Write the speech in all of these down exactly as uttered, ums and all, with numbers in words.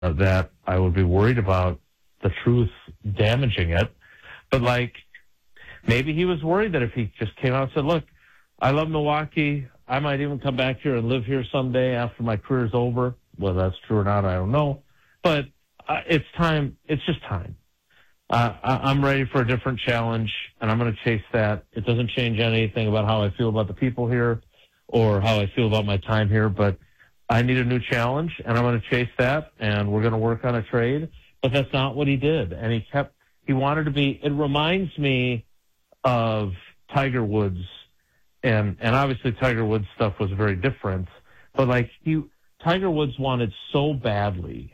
that I would be worried about the truth damaging it. But, like, maybe he was worried that if he just came out and said, look, I love Milwaukee. I might even come back here and live here someday after my career's over. Whether that's true or not, I don't know. But uh, it's time. It's just time. Uh, I, I'm ready for a different challenge, and I'm going to chase that. It doesn't change anything about how I feel about the people here or how I feel about my time here, but I need a new challenge, and I'm going to chase that, and we're going to work on a trade. But that's not what he did, and he kept – he wanted to be – it reminds me of Tiger Woods, and and obviously Tiger Woods stuff was very different, but, like, he Tiger Woods wanted so badly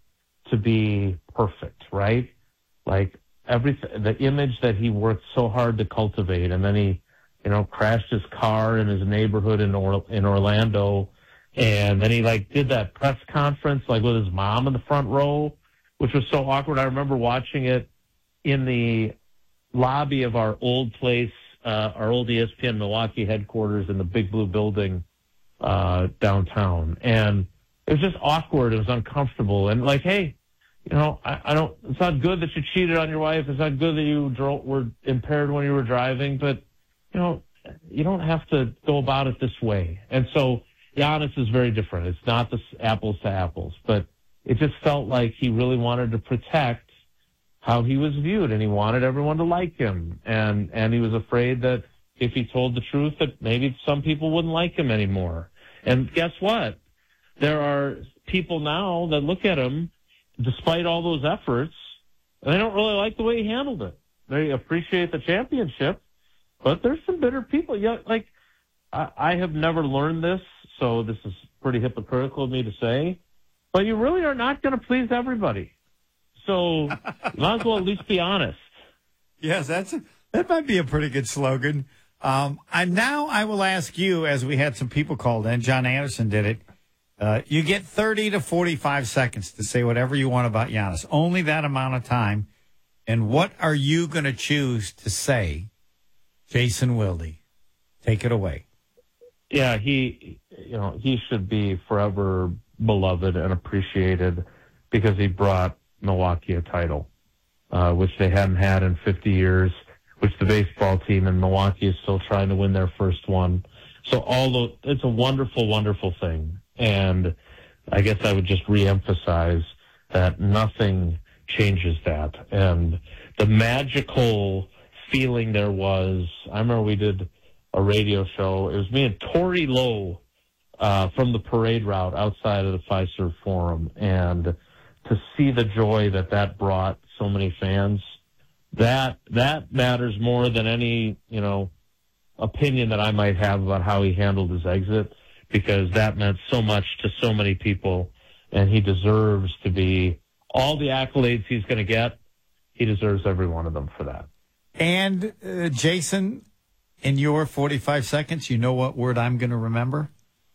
to be perfect, right? Like everything, the image that he worked so hard to cultivate, and then he, you know, crashed his car in his neighborhood in or, in Orlando, and then he like did that press conference like with his mom in the front row, which was so awkward. I remember watching it in the lobby of our old place, uh, our old E S P N Milwaukee headquarters in the Big Blue building uh, downtown, and it was just awkward. It was uncomfortable, and like, hey. You know, I, I don't. It's not good that you cheated on your wife. It's not good that you drove, were impaired when you were driving. But you know, you don't have to go about it this way. And so Giannis is very different. It's not the apples to apples. But it just felt like he really wanted to protect how he was viewed, and he wanted everyone to like him. And and he was afraid that if he told the truth, that maybe some people wouldn't like him anymore. And guess what? There are people now that look at him. Despite all those efforts, they don't really like the way he handled it. They appreciate the championship, but there's some bitter people. Yeah, like I, I have never learned this, so this is pretty hypocritical of me to say, but you really are not going to please everybody. So you might as well at least be honest. Yes, that's a, that might be a pretty good slogan. Um, and now I will ask you, as we had some people called in, John Anderson did it. Uh, you get thirty to forty-five seconds to say whatever you want about Giannis. Only that amount of time. And what are you going to choose to say, Jason Wilde? Take it away. Yeah, he, you know, he should be forever beloved and appreciated because he brought Milwaukee a title, uh, which they hadn't had in fifty years, which the baseball team in Milwaukee is still trying to win their first one. So all the, it's a wonderful, wonderful thing. And I guess I would just reemphasize that nothing changes that. And the magical feeling there was, I remember we did a radio show. It was me and Tori Lowe uh, from the parade route outside of the Fiserv Forum. And to see the joy that that brought so many fans, that that matters more than any, you know, opinion that I might have about how he handled his exit, because that meant so much to so many people, and he deserves to be all the accolades he's going to get. He deserves every one of them for that. And, uh, Jason, in your forty-five seconds, you know what word I'm going to remember?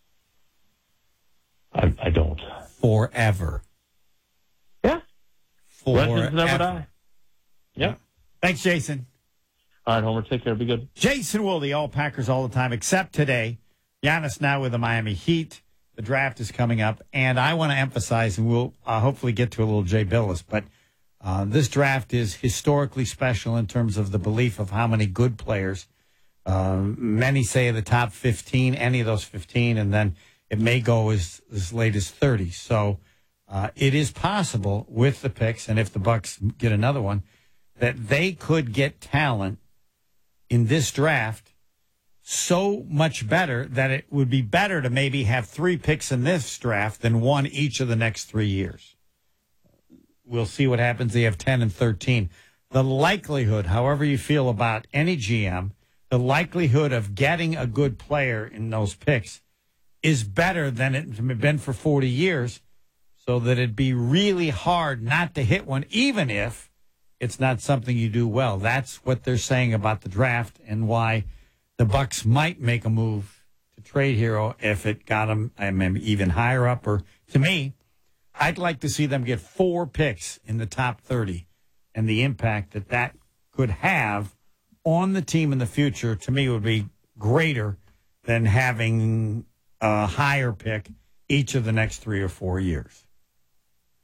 I, I don't. Forever. Yeah. Forever. Legends never die. Yeah. Thanks, Jason. All right, Homer, take care. Be good. Jason Wilde, all Packers all the time, except today. Giannis now with the Miami Heat. The draft is coming up, and I want to emphasize, and we'll uh, hopefully get to a little Jay Billis, but uh, this draft is historically special in terms of the belief of how many good players. Uh, many say the top fifteen, any of those fifteen, and then it may go as, as late as thirty. So uh, it is possible with the picks, and if the Bucks get another one, that they could get talent in this draft so much better that it would be better to maybe have three picks in this draft than one each of the next three years. We'll see what happens. They have ten and thirteen. The likelihood, however you feel about any G M, the likelihood of getting a good player in those picks is better than it's been for forty years, so that it'd be really hard not to hit one, even if it's not something you do well. That's what they're saying about the draft, and why the Bucks might make a move to trade Hero if it got them I mean, even higher up. Or to me, I'd like to see them get four picks in the top thirty, and the impact that that could have on the team in the future, to me, would be greater than having a higher pick each of the next three or four years.